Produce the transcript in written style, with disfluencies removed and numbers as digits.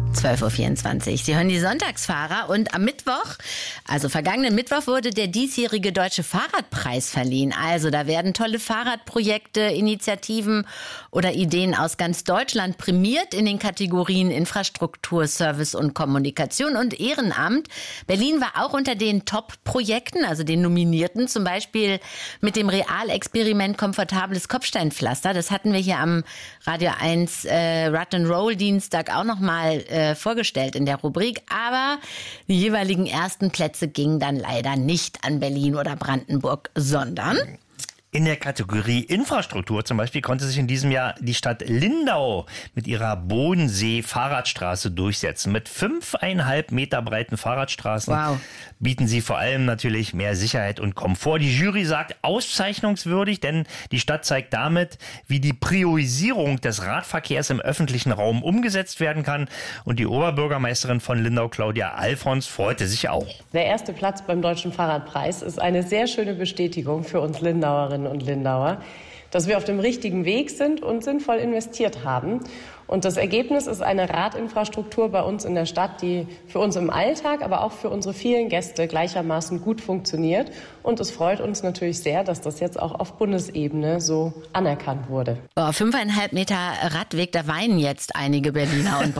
12.24 Uhr. Sie hören die Sonntagsfahrer und am Mittwoch, also vergangenen Mittwoch, wurde der diesjährige Deutsche Fahrradpreis verliehen. Also da werden tolle Fahrradprojekte, Initiativen oder Ideen aus ganz Deutschland prämiert in den Kategorien Infrastruktur, Service und Kommunikation und Ehrenamt. Berlin war auch unter den Top-Projekten, also den Nominierten, zum Beispiel mit dem Realexperiment Komfortables Kopfsteinpflaster. Das hatten wir hier am Radio 1 Rock'n'Roll Dienstag auch nochmal vorgestellt in der Rubrik. Aber die jeweiligen ersten Plätze gingen dann leider nicht an Berlin oder Brandenburg, sondern... In der Kategorie Infrastruktur zum Beispiel konnte sich in diesem Jahr die Stadt Lindau mit ihrer Bodensee-Fahrradstraße durchsetzen. Mit 5,5 Meter breiten Fahrradstraßen bieten sie vor allem natürlich mehr Sicherheit und Komfort. Die Jury sagt auszeichnungswürdig, denn die Stadt zeigt damit, wie die Priorisierung des Radverkehrs im öffentlichen Raum umgesetzt werden kann. Und die Oberbürgermeisterin von Lindau, Claudia Alfons, freute sich auch. Der erste Platz beim Deutschen Fahrradpreis ist eine sehr schöne Bestätigung für uns Lindauerinnen und Lindauer, dass wir auf dem richtigen Weg sind und sinnvoll investiert haben. Und das Ergebnis ist eine Radinfrastruktur bei uns in der Stadt, die für uns im Alltag, aber auch für unsere vielen Gäste gleichermaßen gut funktioniert. Und es freut uns natürlich sehr, dass das jetzt auch auf Bundesebene so anerkannt wurde. 5,5 Meter Radweg, da weinen jetzt einige Berliner und